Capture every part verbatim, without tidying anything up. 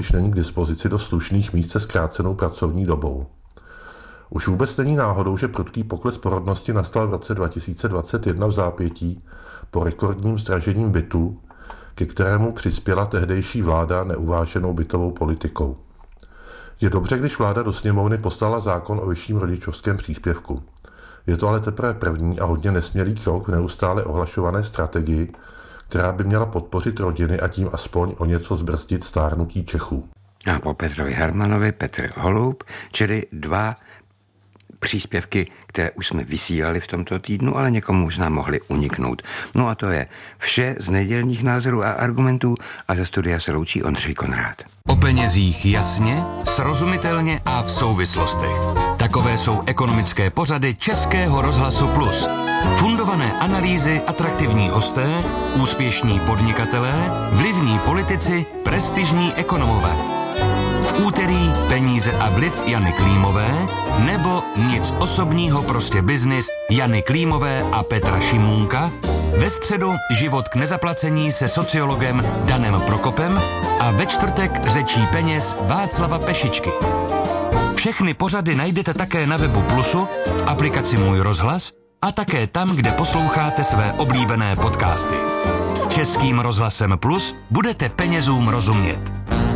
už není k dispozici do slušných míst se zkrácenou pracovní dobou. Už vůbec není náhodou, že prudký pokles porodnosti nastal v roce dva tisíce dvacet jedna v zápětí po rekordním zdražením bytů, ke kterému přispěla tehdejší vláda neuváženou bytovou politikou. Je dobře, když vláda do sněmovny poslala zákon o vyšším rodičovském příspěvku. Je to ale teprve první a hodně nesmělý krok v neustále ohlašované strategii, která by měla podpořit rodiny a tím aspoň o něco zbrzdit stárnutí Čechů. A po Petrovi Hermanovi Petr Holub, čili dva příspěvky, které už jsme vysílali v tomto týdnu, ale někomu možná mohli uniknout. No a to je vše z nedělních názorů a argumentů a ze studia se loučí Ondřej Konrád. O penězích jasně, srozumitelně a v souvislostech. Takové jsou ekonomické pořady Českého rozhlasu Plus. Fundované analýzy, atraktivní hosté, úspěšní podnikatelé, vlivní politici, prestižní ekonomové. V úterý Peníze a vliv Jany Klímové nebo Nic osobního, prostě biznis Jany Klímové a Petra Šimůnka. Ve středu Život k nezaplacení se sociologem Danem Prokopem a ve čtvrtek Řečí peněz Václava Pešičky. Všechny pořady najdete také na webu Plusu, v aplikaci Můj rozhlas a také tam, kde posloucháte své oblíbené podcasty. S Českým rozhlasem Plus budete penězům rozumět.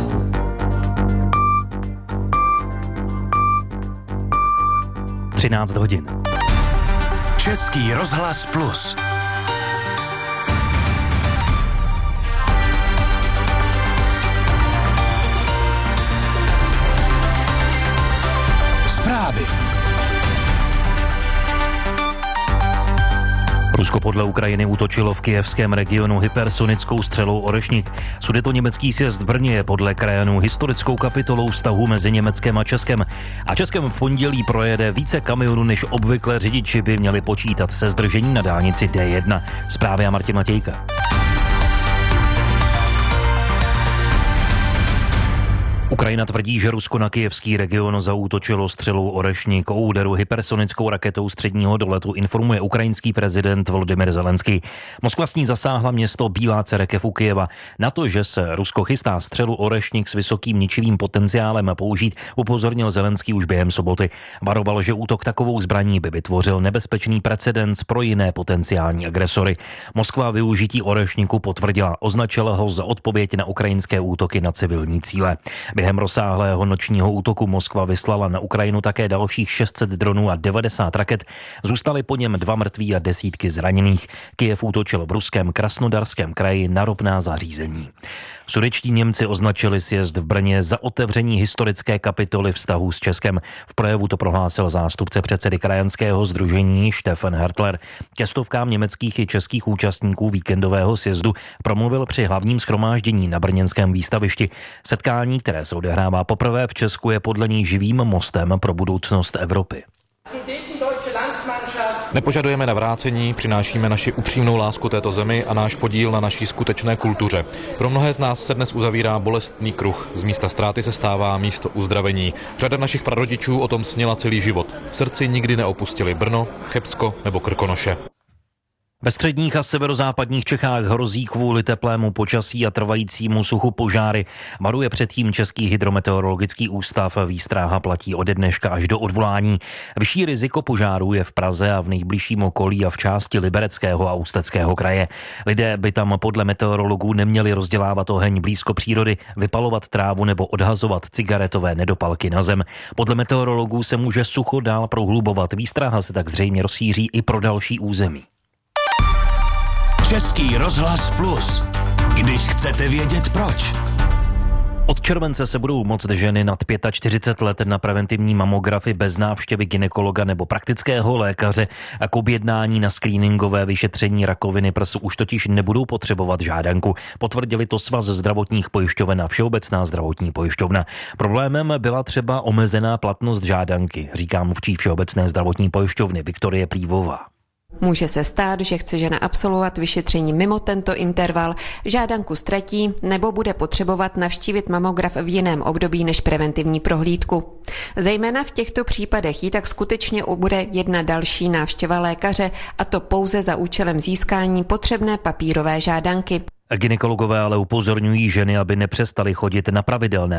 třináct hodin. Český rozhlas Plus. Zprávy. Rusko podle Ukrajiny útočilo v kyjevském regionu hypersonickou střelou Orešník. Sudetoněmecký sjezd v Brně je podle krajanů historickou kapitolou vztahu mezi Německem a Českem. A Českem v pondělí projede více kamionů, než obvykle řidiči by měli počítat se zdržením na dálnici D jedna. Zprávy a Martin Matějka. Ukrajina tvrdí, že Rusko na kyjevský region zaútočilo střelou Orešník. O úderu hypersonickou raketou středního doletu informuje ukrajinský prezident Volodymyr Zelenský. Moskva s ní zasáhla město Bílá Cerekev u Kyjeva. Na to, že se Rusko chystá střelu Orešník s vysokým ničivým potenciálem použít, upozornil Zelenský už během soboty. Varoval, že útok takovou zbraní by vytvořil nebezpečný precedens pro jiné potenciální agresory. Moskva využití Orešníku potvrdila, označila ho za odpověď na ukrajinské útoky na civilní cíle. Během rozsáhlého nočního útoku Moskva vyslala na Ukrajinu také dalších šest set dronů a devadesát raket. Zůstali po něm dva mrtví a desítky zraněných. Kyjev útočil v ruském Krasnodarském kraji na ropná zařízení. Sudetští Němci označili sjezd v Brně za otevření historické kapitoly vztahů s Českem. V projevu to prohlásil zástupce předsedy krajanského sdružení Stefan Hertler. Ke stovkám německých i českých účastníků víkendového sjezdu promluvil při hlavním shromáždění na brněnském výstavišti. Setkání, které se odehrává poprvé v Česku, je podle ní živým mostem pro budoucnost Evropy. Nepožadujeme navrácení, přinášíme naši upřímnou lásku této zemi a náš podíl na naší skutečné kultuře. Pro mnohé z nás se dnes uzavírá bolestný kruh. Z místa ztráty se stává místo uzdravení. Řada našich prarodičů o tom snila celý život. V srdci nikdy neopustili Brno, Chebsko nebo Krkonoše. Ve středních a severozápadních Čechách hrozí kvůli teplému počasí a trvajícímu suchu požáry. Varuje předtím Český hydrometeorologický ústav. Výstraha platí ode dneška až do odvolání. Vyšší riziko požárů je v Praze a v nejbližším okolí a v části Libereckého a Ústeckého kraje. Lidé by tam podle meteorologů neměli rozdělávat oheň blízko přírody, vypalovat trávu nebo odhazovat cigaretové nedopalky na zem. Podle meteorologů se může sucho dál prohlubovat. Výstraha se tak zřejmě rozšíří i pro další území. Český rozhlas Plus. Když chcete vědět proč. Od července se budou moct ženy nad čtyřicet pět let na preventivní mamografii bez návštěvy gynekologa nebo praktického lékaře a k objednání na screeningové vyšetření rakoviny prsu už totiž nebudou potřebovat žádanku. Potvrdili to Svaz zdravotních pojišťoven a Všeobecná zdravotní pojišťovna. Problémem byla třeba omezená platnost žádanky, říká mluvčí Všeobecné zdravotní pojišťovny Viktorie Plívová. Může se stát, že chce žena absolvovat vyšetření mimo tento interval, žádanku ztratí nebo bude potřebovat navštívit mamograf v jiném období než preventivní prohlídku. Zejména v těchto případech jí tak skutečně bude jedna další návštěva lékaře, a to pouze za účelem získání potřebné papírové žádanky. Gynekologové ale upozorňují ženy, aby nepřestaly chodit na pravidelné